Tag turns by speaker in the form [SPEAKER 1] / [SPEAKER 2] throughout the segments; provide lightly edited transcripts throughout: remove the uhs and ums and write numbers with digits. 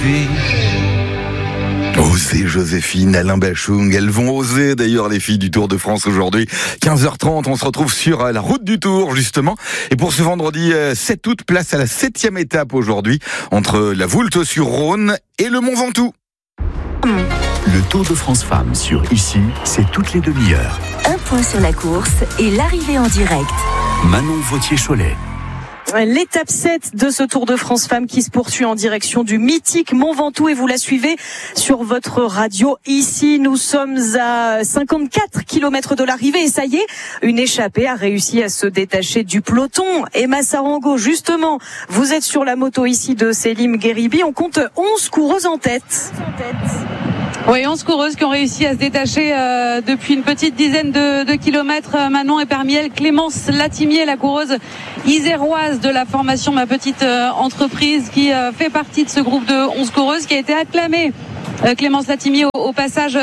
[SPEAKER 1] Osez Joséphine, Alain Bachung, elles vont oser d'ailleurs les filles du Tour de France aujourd'hui. 15h30, on se retrouve sur la route du Tour justement. Et pour ce vendredi 7 août, place à la 7e étape aujourd'hui entre la Voulte-sur-Rhône et le Mont Ventoux.
[SPEAKER 2] Le Tour de France Femmes sur Ici, c'est toutes les demi-heures.
[SPEAKER 3] Un point sur la course et l'arrivée en direct.
[SPEAKER 2] Manon Vautier-Cholet.
[SPEAKER 4] L'étape 7 de ce Tour de France Femmes qui se poursuit en direction du mythique Mont Ventoux et vous la suivez sur votre radio. Ici, nous sommes à 54 km de l'arrivée et ça y est, une échappée a réussi à se détacher du peloton. Emma Sarango, justement, vous êtes sur la moto ici de Selim Gheribi. On compte 11 coureuses en tête.
[SPEAKER 5] Oui, 11 coureuses qui ont réussi à se détacher depuis une petite dizaine de kilomètres, Manon, et parmi elles Clémence Latimier, la coureuse iséroise de la formation Ma Petite Entreprise, qui fait partie de ce groupe de 11 coureuses qui a été acclamée. Clémence Latimier au passage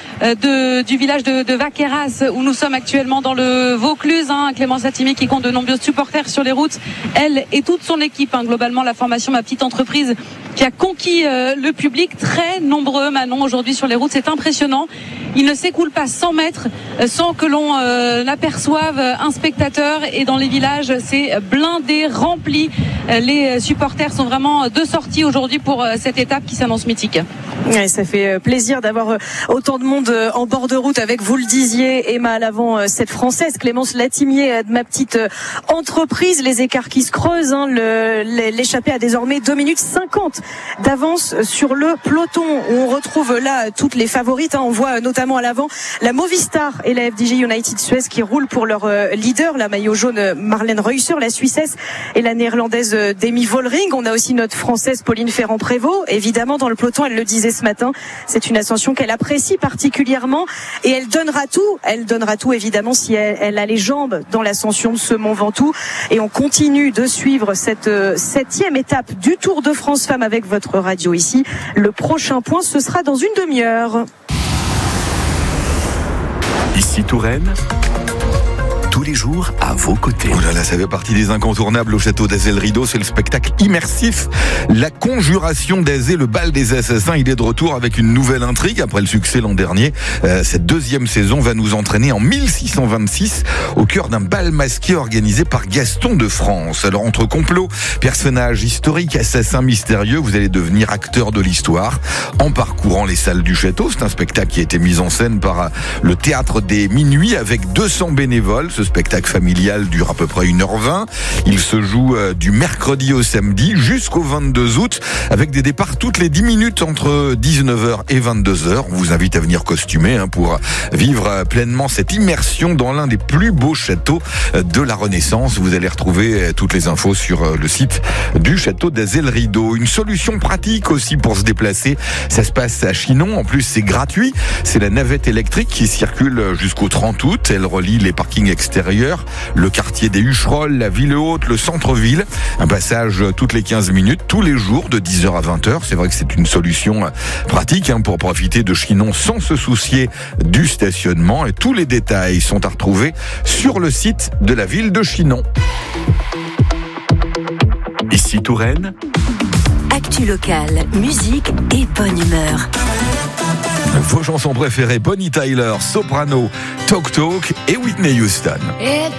[SPEAKER 5] du village de Vaqueras où nous sommes actuellement dans le Vaucluse. Clémence Latimier qui compte de nombreux supporters sur les routes. Elle et toute son équipe, globalement la formation Ma Petite Entreprise qui a conquis le public. Très nombreux, Manon, aujourd'hui sur les routes. C'est impressionnant. Il ne s'écoule pas 100 mètres sans que l'on aperçoive un spectateur. Et dans les villages, c'est blindé, rempli. Les supporters sont vraiment de sortie aujourd'hui pour cette étape qui s'annonce mythique.
[SPEAKER 4] Ouais, ça fait plaisir d'avoir autant de monde en bord de route avec, vous le disiez, Emma à l'avant, cette Française, Clémence Latimier de Ma Petite Entreprise. Les écarts qui se creusent, l'échappée a désormais 2 minutes 50 d'avance sur le peloton. On retrouve là toutes les favorites. On voit notamment à l'avant la Movistar et la FDJ United Suez qui roulent pour leur leader, la maillot jaune Marlène Reusser, la Suissesse et la néerlandaise Demi Vollering. On a aussi notre Française Pauline Ferrand-Prévot. Évidemment, dans le peloton, elle le disait ce matin, c'est une ascension qu'elle apprécie particulièrement et elle donnera tout évidemment si elle a les jambes dans l'ascension de ce Mont Ventoux. Et on continue de suivre cette 7e étape du Tour de France Femmes avec votre radio ici. Le prochain point, ce sera dans une demi-heure.
[SPEAKER 2] Ici Touraine, tous les jours à vos côtés.
[SPEAKER 1] Oh là là, ça fait partie des incontournables au château d'Azay-le-Rideau. C'est le spectacle immersif La Conjuration d'Azay, le bal des assassins. Il est de retour avec une nouvelle intrigue après le succès l'an dernier. Cette deuxième saison va nous entraîner en 1626 au cœur d'un bal masqué organisé par Gaston de France. Alors entre complots, personnages historiques, assassins mystérieux, vous allez devenir acteur de l'histoire en parcourant les salles du château. C'est un spectacle qui a été mis en scène par le Théâtre des Minuits avec 200 bénévoles. Ce spectacle familial dure à peu près 1h20. Il se joue du mercredi au samedi jusqu'au 22 août avec des départs toutes les 10 minutes entre 19h et 22h. On vous invite à venir costumer pour vivre pleinement cette immersion dans l'un des plus beaux châteaux de la Renaissance. Vous allez retrouver toutes les infos sur le site du château d'Azay-le-Rideau. Une solution pratique aussi pour se déplacer. Ça se passe à Chinon. En plus, c'est gratuit. C'est la navette électrique qui circule jusqu'au 30 août. Elle relie les parkings extérieurs, le quartier des Hucherolles, la ville haute, le centre-ville. Un passage toutes les 15 minutes, tous les jours de 10h à 20h. C'est vrai que c'est une solution pratique pour profiter de Chinon sans se soucier du stationnement. Et tous les détails sont à retrouver sur le site de la ville de Chinon.
[SPEAKER 2] Ici Touraine,
[SPEAKER 3] Actu locale, musique et bonne humeur.
[SPEAKER 1] Vos chansons préférées, Bonnie Tyler, Soprano, Talk Talk et Whitney Houston.